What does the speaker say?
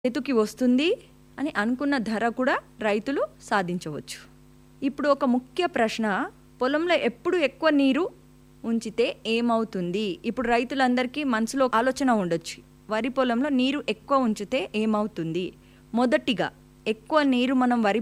చేతికి వస్తుంది అని అనుకున్న ధర కూడా రైతులు సాధించవచ్చు. ఇప్పుడు ఒక ముఖ్య ప్రశ్న, పొలంలో ఎప్పుడు ఎక్కువ నీరు ఉంచితే ఏమవుతుంది? ఇప్పుడు రైతులందరికీ మనసులో ఆలోచన ఉండొచ్చు, వరి పొలంలో నీరు ఎక్కువ ఉంచితే ఏమవుతుంది? మొదటిగా ఎక్కువ నీరు మనం వరి